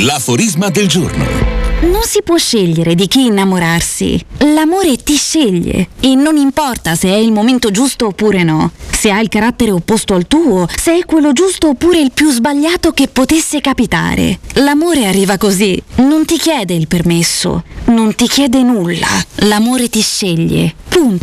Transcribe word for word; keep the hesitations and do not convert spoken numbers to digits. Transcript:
L'aforisma del giorno. Non si può scegliere di chi innamorarsi. L'amore ti sceglie e non importa se è il momento giusto oppure no, se ha il carattere opposto al tuo, se è quello giusto oppure il più sbagliato che potesse capitare. L'amore arriva così, non ti chiede il permesso, non ti chiede nulla. L'amore ti sceglie. Punto.